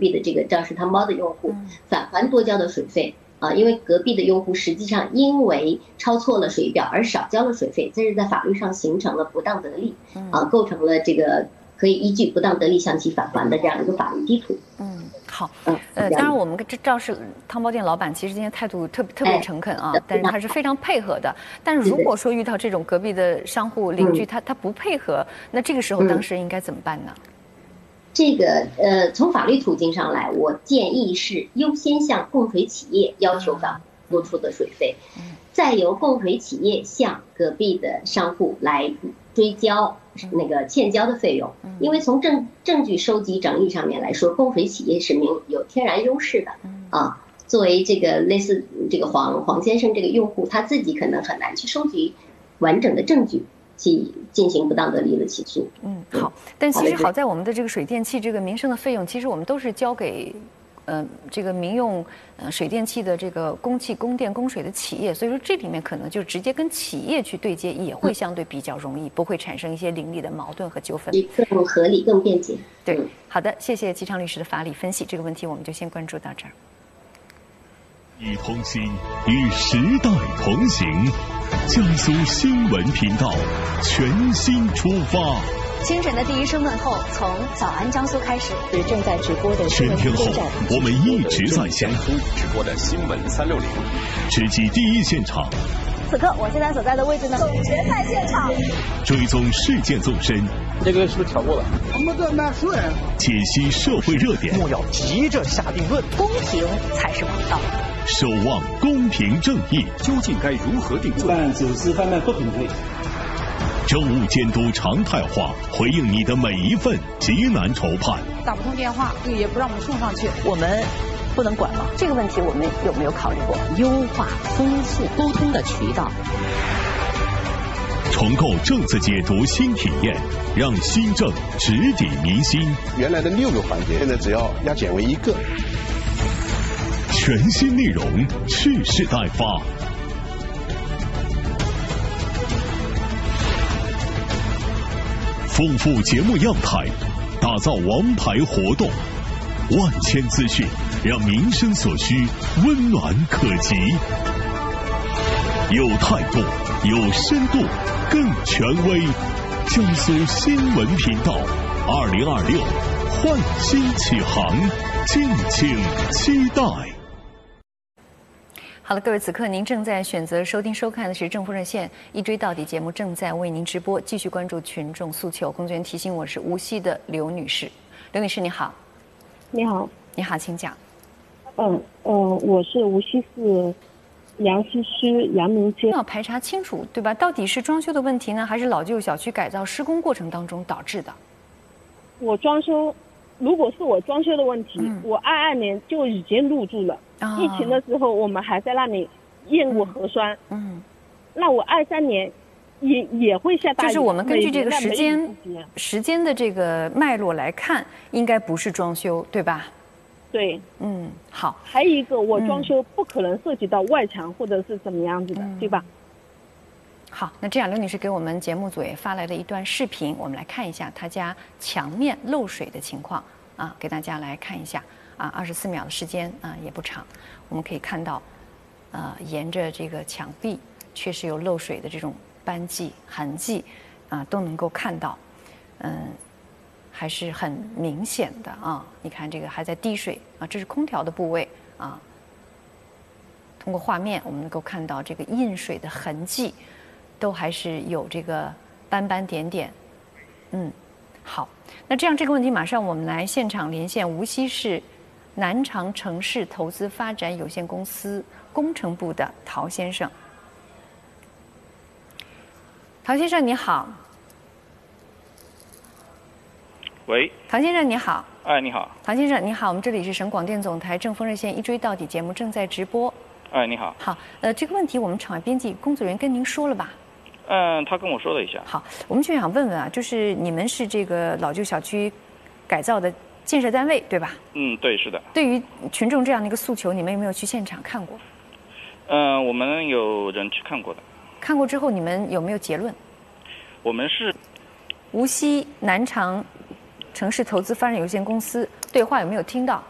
壁的这个肇事汤包的用户返还多交的水费因为隔壁的用户实际上因为超错了水表而少交了水费，这是在法律上形成了不当得利构成了这个可以依据不当得利向其返还的这样一个法律基础。 好，当然我们这肇事汤包店老板其实今天态度特别诚恳啊，但是他是非常配合的。但是如果说遇到这种隔壁的商户邻居他不配合，那这个时候当事人应该怎么办呢？ 这个从法律途径上来，我建议是优先向供水企业要求返多出的水费，再由供水企业向隔壁的商户来追交那个欠交的费用。因为从证据收集整理上面来说，供水企业是有天然优势的作为这个类似这个黄先生这个用户，他自己可能很难去收集完整的证据去进行不当得利的起诉。 好，但其实好在我们的这个水电气这个民生的费用，其实我们都是交给这个民用水电气的这个供气、供电、供水的企业，所以说这里面可能就直接跟企业去对接，也会相对比较容易，不会产生一些邻里的矛盾和纠纷， 更合理、更便捷。 对，好的，谢谢齐昌律师的法理分析，这个问题我们就先关注到这儿。 一同心，与时代同行。江苏新闻频道全新出发。 清晨的第一声问候，从早安江苏开始。正在直播的全天候，我们一直在线。 直播的新闻360， 直击第一现场。 此刻我现在所在的位置呢，总决赛现场， 追踪事件纵深。 这个是不是调过了？ 我们这蛮顺。 解析社会热点。 莫要急着下定论， 公平才是王道。 守望公平正义， 究竟该如何定罪？ 办走私贩卖不平罪。 政务监督常态化，回应你的每一份急难愁盼。 打不通电话，也不让我们送上去， 我们不能管吗？这个问题我们有没有考虑过优化、丰富沟通的渠道？ 重构政策解读新体验，让新政直抵民心。 原来的6个环节，现在只要压减为1个。 全新内容，蓄势待发。丰富节目样态，打造王牌活动，万千资讯，让民生所需温暖可及。有态度，有深度，更权威。江苏新闻频道2026焕新启航，敬请期待。 好了，各位，此刻您正在选择收听收看的是正风热线一追到底节目，正在为您直播。继续关注群众诉求。工作人员提醒我是无锡的刘女士。刘女士你好。 你好。 你好，请讲。 我是无锡市阳西区阳明街。 要排查清楚，对吧？到底是装修的问题呢，还是老旧小区改造施工过程当中导致的？ 我装修，如果是我装修的问题，我22年就已经入住了。疫情的时候，我们还在那里验过核酸。那我23年也会下大雨。 就是我们根据这个时间的这个脉络来看，应该不是装修，对吧？ 对。 好。 还有一个，我装修不可能涉及到外墙或者是怎么样子的，对吧？ 好，那这样刘女士给我们节目组也发来了一段视频，我们来看一下她家墙面漏水的情况给大家来看一下。24秒的时间也不长，我们可以看到，沿着这个墙壁确实有漏水的这种斑迹痕迹，都能够看到，还是很明显的你看这个还在滴水这是空调的部位通过画面我们能够看到这个印水的痕迹，都还是有这个斑斑点点。好，那这样这个问题马上我们来现场连线无锡市南长城市投资发展有限公司工程部的陶先生。陶先生你好。 喂。 陶先生你好。 哎，你好。 陶先生你好，我们这里是省广电总台正风热线一追到底节目正在直播。 哎，你好。 好，这个问题我们场外编辑工作人员跟您说了吧？ 他跟我说了一下。 好，我们就想问问就是你们是这个老旧小区改造的建设单位对吧？ 对，是的。 对于群众这样的一个诉求，你们有没有去现场看过？ 我们有人去看过的。 看过之后，你们有没有结论？ 我们是无锡南长城市投资发展有限公司对话有没有听到？